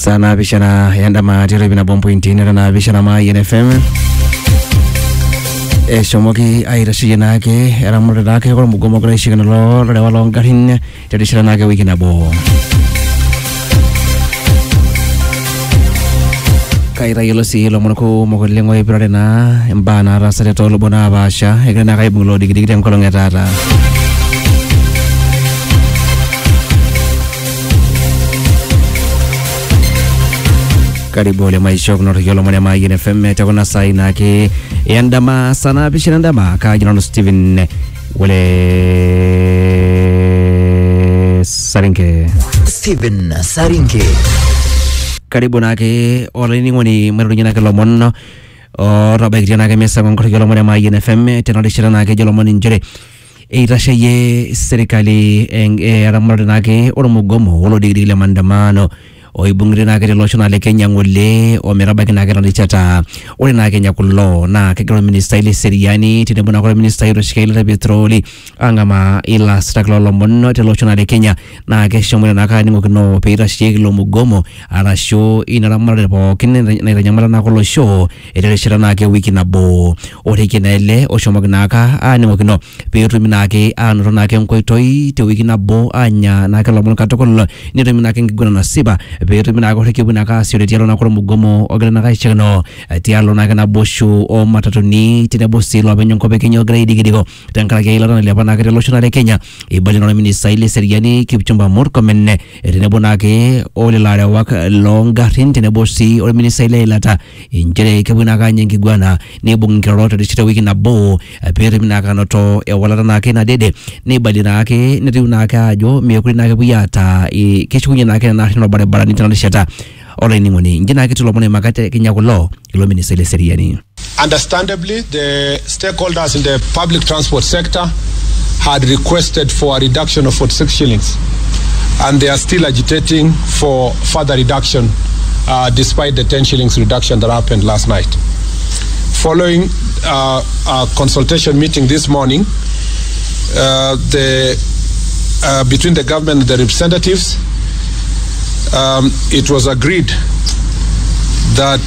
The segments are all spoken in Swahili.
sana bishana yanda matire bina bombo intine na bishana ma INFM shomoki airashi nake eramure nake ko mugomo kra shigana lo rewalo garin traditional nake wikina bo kaira yelo si lo monko mogolengo e brana embana rasare to lo bona basha egana kai bulo digidi dem ko ngeta karibu le maisha kuno yolo mwana ma INFM takona sai nake yandama sana bishinandama ka jino Steven wale Sarinke Steven Sarinke karibu nake oleni ngoni marunya nake lomon o roba jina nake mesa ngoro yolo mwana ma INFM tenodishira nake jolo mon injere irashaye serikali aramur nake oromugomo wolo digri le mandamano oibungire na kete loshona le Kenya ngole o merabaki na kete lichata ole na Kenya kullo na kekero minister ile seriani tinebona kwa minister ile shikaile petroli angama ila staklo lomonno te loshona le Kenya na kesho mwe na kani ngokino peira shikilo mugomo ara show inaramara bo kinne na nyamara na kullo show ile shira na ke wiki na bo ole kinele o shomo gnaka ani ngokino peiru minake anro na ke nkoitoi te wiki na bo anya na ke lomon katokolo ni re minake ngigona na siba beto mina ko heke buna ka sio tialo na ko mugomo ogana na ka chano tialo na kana boshu o matatu ni tine bosi lo benyo ko bekenyo grade gidigo tankara ke ilana le bana ka loshona le Kenya e bali no minister ile seriani kipchumba murkomenne tine bona ke ole la wak longa tine bosi o minister ile lata injere ke buna ka nyengi gwana ne bungi roto de chita wiki na bo beto mina ka noto e wala na ke na dede ne bali na ke ne tuna ka jo me ko na ke buyata e keshunya na ke na no bare international ole ni ngoni njina kitu lo mone makate Kenya kulo ilo minister ile seriani. Understandably, the stakeholders in the public transport sector had requested for a reduction of 46 shillings and they are still agitating for further reduction despite the 10 shillings reduction that happened last night. Following a consultation meeting this morning, between the government and the representatives, it was agreed that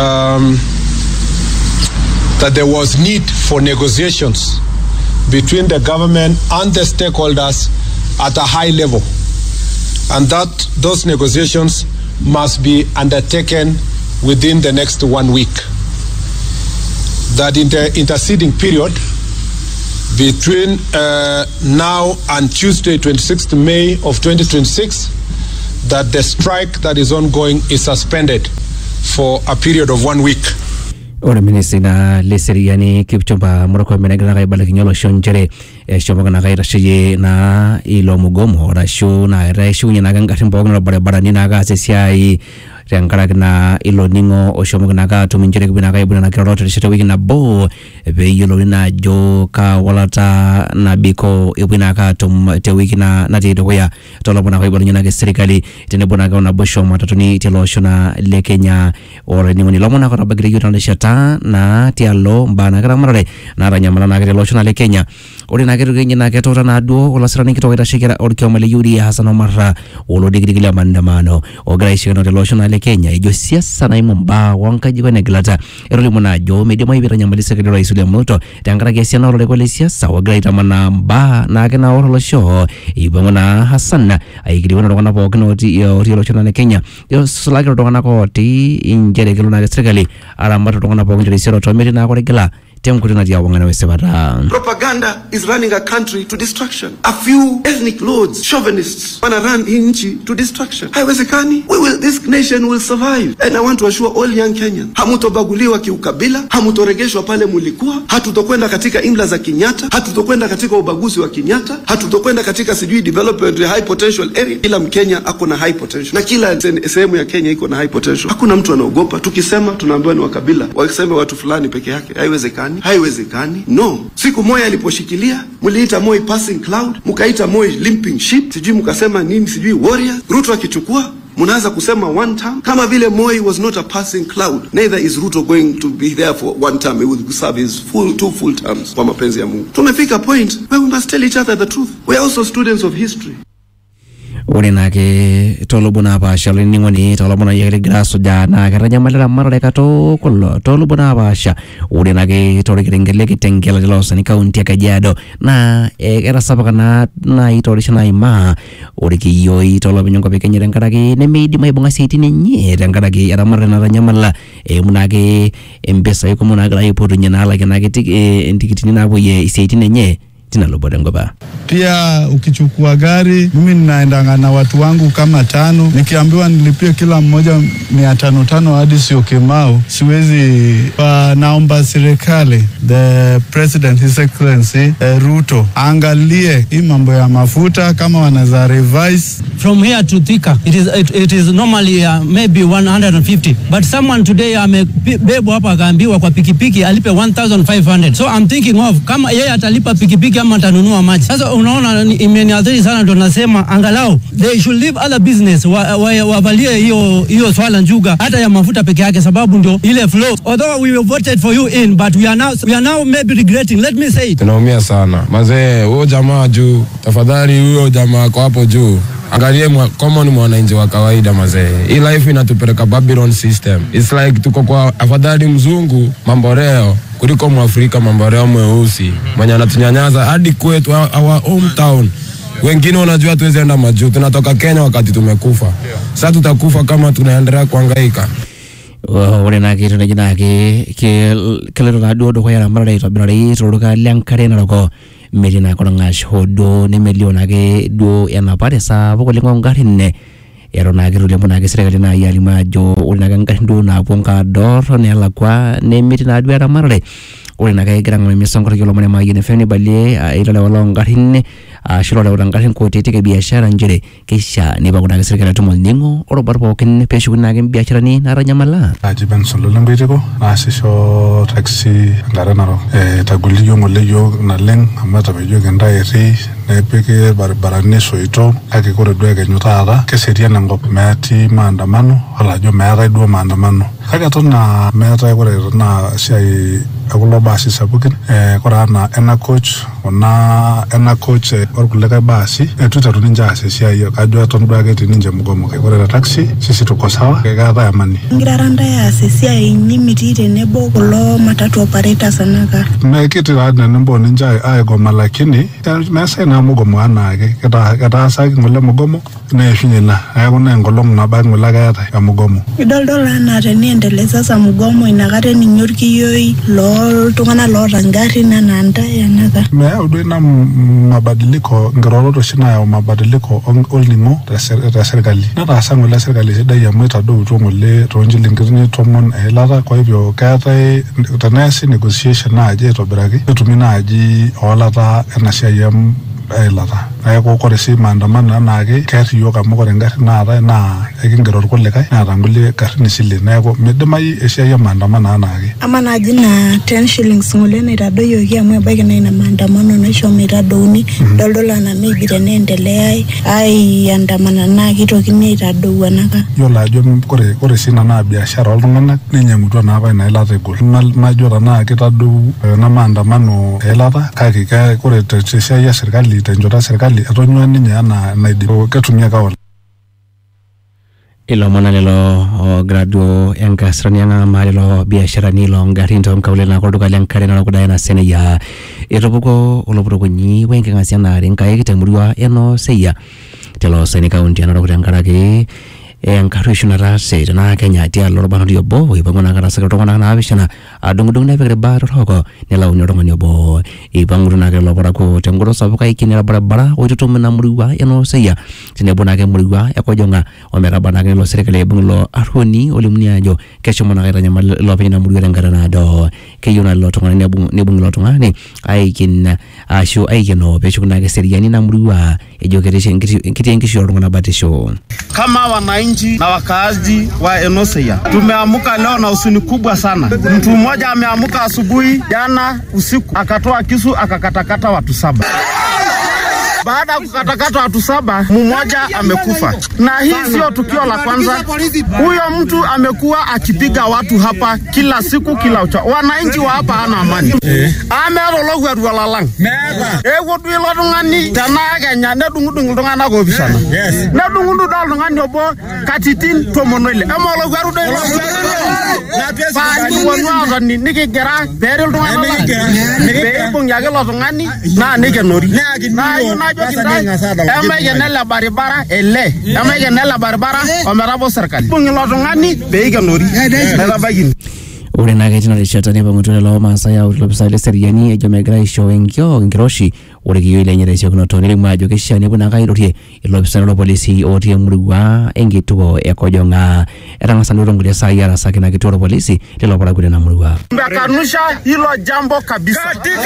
that there was need for negotiations between the government and the stakeholders at a high level, and that those negotiations must be undertaken within the next 1 week. That in the interceding period between now and Tuesday, 26th May of 2026, that the strike that is ongoing is suspended for a period of 1 week. Ora minister na leseriani kipchumba muroko menegana kai bala kinyolo shonjere shomoga na kai rashiye na ilo mugomo rashu na rashu nyina ganga timbo na bare ni na ga sesiai rangara na ilo ningo o shomoga na ga tuminjere kubina kai buna na kirota shita wiki na bo be yolo na jo ka walata na biko ibina ka tum te wiki na tido ya tola buna kai bala nyina ga serikali tene buna ga na bosho matatuni telo shona le Kenya ora ningo ni lomona ko rabagri yuna shata na tialo mbana kara marare na ranyamala na kare loshona le Kenya ori na kare Kenya na ketora na duo ola srani kito ira shikira or kyomale yuri hasano marra olo digri gila mandamano o gra shikano le loshona le Kenya ijo siasa na imomba wanka jigo neglata ero limona jo medimo ibira nyamali sekretary Rais William Ruto tangara ke siana ro le siasa o gra ita mana mba na kana oro lo sho ibona Hassan ai gidi wona rokana po kino ti ori loshona le Kenya yo sulagiro rokana ko ti injere gelo na serikali aramba rokana po njere sero to meri na ko regala Propaganda is running a country to destruction. A few ethnic lords, chauvinists, wanna run nchi to destruction. Haiwezekani. This nation will survive. And I want to assure all young Kenyans, hamutobaguliwa kiukabila, hamutoregeshwa pale mulikuwa, hatutokwenda katika imla za Kenyatta, hatutokwenda katika ubaguzi wa Kenyatta, hatutokwenda katika sijui development ya high potential area. Kila Mkenya ako na high potential. Na kila sehemu ya Kenya iko na high potential. Hakuna mtu anaogopa. Tukisema tunaambiwa ni wakabila, wakisema watu fulani peke yake. Haiwezekani. No. Siku Moi aliposhikilia, muliita Moi passing cloud, mukaita Moi limping ship, sijui mukasema nini, sijui warrior. Ruto akichukua, munaanza kusema one term. Kama vile Moi was not a passing cloud, neither is Ruto going to be there for one term. He will serve his two full terms kwa mapenzi ya Mungu. Tumefika point where we must tell each other the truth. We are also students of history. ore nake tolubuna pasha liningoni tolubuna yele graso jana karanya malera marale kato kullo tolubuna pasha ore nake torikirengele kitengela dilosani kaunti ya Kajiado na era sabaka na itorishana ima ore kiyoi tolubinyo pekenyere nkaraki nemedi maibunga seitini nyere nkaraki era marale naranyamala munake mpesa yuko munagala ipotu nyana ala kenake tikitini na boye seitini nye tina lobodengo ba. Pia ukichukua gari, mimi ninaendanga na watu wangu kama 5, nikiambiwa nilipie kila mmoja 500 hadi Syokimau, siwezi. Naomba serikali, the president, his excellency Ruto, angalie hii mambo ya mafuta kama wanaweza revise. From here to Thika, it is normally maybe 150, but someone today amebebwa hapa akaambiwa kwa pikipiki alipe 1500. So I'm thinking of kama yeye atalipa pikipiki ama atanunua maji. Sasa unaona imeniathiri sana, ndio nasema angalau they should leave other business wavalie hiyo swala njuga hata ya mafuta peke yake, sababu ndio ile flow. Although we voted for you in, but we are now maybe regretting. Let me say it. Tunaumia sana mazee, huyo jamaa juu, tafadhali huyo jamaa kwa hapo juu angalie common mwananchi wa kawaida mazee. Hii life inatupeleka Babylon system. It's like tuko kwa afadhali mzungu mamboreo kuliko Mwafrika mamboreo mweusi mwenye anatunyanyasa hadi kwetu our hometown. Wengine unajua tuwezi enda majuu, tunatoka Kenya wakati tumekufa. Sasa tutakufa kama tunaendelea kuhangaika. Ore nake tunajinake kile tunado kwa yana mara ito binari turuka lankare na roko medina kolanga shodo ne miliona ke do yana pare sa boko lingo ngarinne ero nake rule mona ke serikali na yali majo ore nake ngarindu na ponka dor ne la kwa ne medina do yana mara ore nake grang me songor kilo mona ma yene feni balie ilo le wala ngarinne shilo le ngarin ko tete ke biashara njere kisha ne ba kuna serikali tumo ningo oro barbo ken peshu na ke biashara ni naranyamala Ajiban solo mbitiko nasisho taxi ngaranaro taguliyo ngoleyo na leng amata bejo genda eri nepeke barabara soito akikore dwege nyutara keseria ngop meti maandamano wala jo mera do maandamano akatona mera kore na sai akulo basi sabukin korana ena coach orkuleka basi tutaru ninja sia hiyo kajwa tondwage tininje mugomo kore taxi sisi tuko sawa kegata amani ngiraranda ya sia nyimitire nebo kulo matatu operators anaka mekiti radna nembo ninja goma lakini mesa na mugomo anake kata saki ngole mugomo na finyela ayakuna ngolong na ba ngula kata ya mugomo idoldola na teniendeleza sa mugomo inakate ninyorki yoi lo tungana lo rangari na nanda yanaka udwe na mabadiliko ngiroroto shina ya mabadiliko olningo ta serikali na rasa ngole serikali sida ya mwita do ngole ronji lingirni tomon elata kwa hivyo kata tanasi negotiation na aje to bragi tumina aji olata na shayam elata ayako kore si maandamano na age kati yoka mokore ngari na ara na ekingero kulekai na rangule karni sile na yako medemai esia ya maandamano na age ama ajina 10 shillings ngule na irado yoki amwe baki na ina maandamano na isho mirado uni doldola na maybe tenendelea ai andamana na kitoki ni irado wanaka yola jo kore sina na biashara oltungana ninyangutua na apa na elata egol majora na kitado na maandamano elata kaki kore tesia ya serikali tenjota serikali atonywa ninya na naidipo ketumia kaola ilo mona lelo graduo enkasrani anga malelo biashara ni lo ngarinto mkaule na koduka lankare na kudaya na sene ya itobuko oloburo kunyi wenke ngasiana rinka ekitemuriwa eno seya telo sene kaunti na koduka nkarake enkarushuna rase na Kenya tia lorobano diobo ibangona kana sekretona na abishana adungudung na vekre bar roko nela unyorongo nyobo ibanguna ke lobora ko tengoro sabuka ikinera barabara oitutume na muriwa eno seya tinebona ke muriwa yakojonga omera bana ke lo serikale bungulo arhoni olimniajo kesho mona ke ranya lo pena muriwa ngara do ke yuna lo tonga ne bungulo tonga ne aikin ashu aikeno pechuna ke seriani na muriwa ejokereshe nkitengisho rongo na batisho kama wananchi na wakaazi wa Enoseya tumeamuka leo na usuni kubwa sana. Mtu mmoja ameamuka asubuhi jana usiku akatoa kisu akakatakata watu 7. baada ya kukatakata watu 7, mmoja amekufa. Na hii sio tukio la kwanza. Huyo mtu amekuwa akipiga watu hapa kila siku kila uchao. Wananchi wa hapa hana amani. Amerologu ya walalang. Wodu ilo tungani tana Kenya nedungudung tungana ko bisana. Nedungundu dal tungani obo katitin tomonoile. Amologu aru do ilo. Pani wonwa ni nikigera beril tungana. Bebung yake lo tungani na nikenori. Na yunajo kidai. Emegenela barabara ele. Emegenela barabara omerabo serikali. Bungilo tungani beikenori. Metabakin. Ore nake tina rishata ne bangutole lo masaya utlopsale seriani ejo megira isho enkio ngiroshi ore kiyo ile nyere sekuno tonele majo keshane buna kairorie ilopsale lo polisi otie murugwa engituko ekojonga erangasa ndoro ngule sayara sakina kitoro polisi lelo pala kule na murugwa ndakanusha hilo jambo kabisa.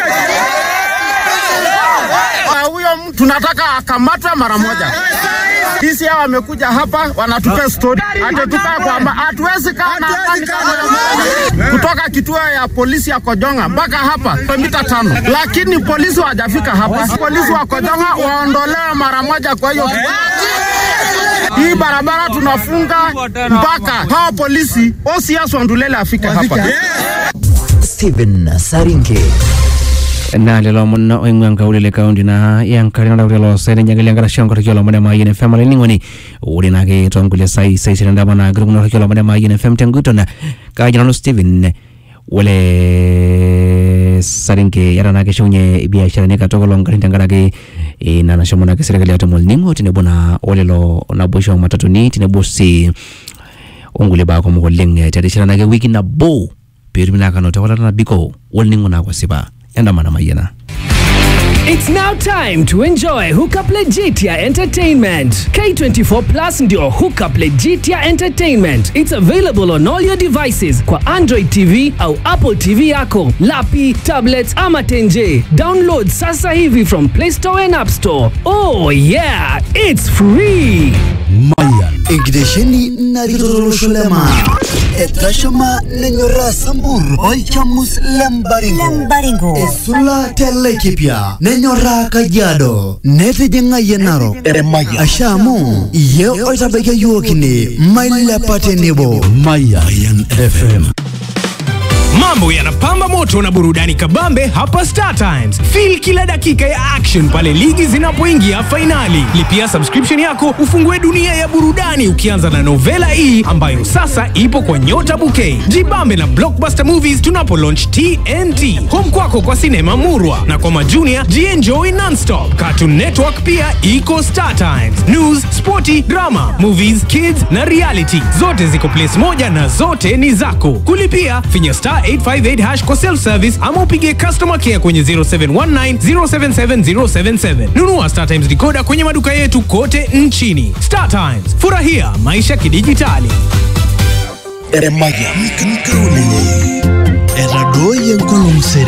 Huyo mtu tunataka akamatwe mara moja. Sisi hawa wamekuja hapa wanatupa story. Atatupa kwamba hatuwezi kana kutoka kituo ya polisi ya Kojonga mpaka hapa mita 5. Lakini polisi hawajafika hapa. Polisi wa Kojonga waondolewe mara moja kwa hiyo. Hii barabara tunafunga mpaka hao polisi OCS Wandulele afike hapa. Stephen Saringe. Na lelo monna oinganga ulele kaundi na yankari na ulelo sene nyangali ngara shongo kilo mwana ma yene family ningoni uli nage tongule sai sirenda bana grupo kilo mwana ma yene fam tenguto na kajana no Steven wale Saringe yara nage shonye biashara ne katoko longari ngara ge na na shomona ke serikali ya tomol ningo tinebona olelo na bosho matatu ni tinebosi ongule ba ko mo lenge tadishira nage wiki na bo pirmina kanota wala na biko wol ningo na kwa siba. It's now time to enjoy Hookup Legitia Entertainment. K24 Plus ndio Hookup Legitia Entertainment. It's available on all your devices kwa Android TV au Apple TV yako, lapi, tablets ama tenje. Download sasa hivi from Play Store and App Store. Oh yeah, it's free. Mayan Ingdesheni Narito Shulema Etashama Nenyora Sambur Oichamus Lambaringo Esula Telekipia Nenyora Kajado Nete Jenga Yenaro Maya Ashamu Ye Oitabeke Yuokini Maila Patenebo Mayan FM. Mambo yanapamba moto na burudani kabambe hapa Star Times. Feel kila dakika ya action pale ligi zinapoingia finali. Lipia subscription yako ufungue dunia ya burudani ukianza na Novela E ambayo sasa ipo kwa Nyota Bouquet. Jibambe na Blockbuster Movies tunapo launch TNT. Home kwako kwa sinema murwa na kwa majunia jienjoy non-stop. Cartoon Network pia iko Star Times. News, sporty, drama, movies, kids na reality. Zote ziko place moja na zote ni zako. Kulipia finya star 858# kwa self-service ama upige customer care kwenye 0719 077 077. Nunua Star Times decoder kwenye maduka yetu kote nchini. Star Times, furahia maisha kidijitali. Eremaya Mikaule Eradoye Nkolumse